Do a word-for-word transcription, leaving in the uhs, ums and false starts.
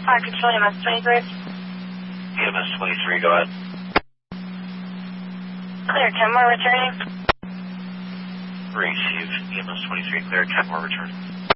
Fire Control, E M S twenty-three. E M S twenty-three, go ahead. Clear, Kenmore returning. Receive, E M S twenty-three, clear, Kenmore return.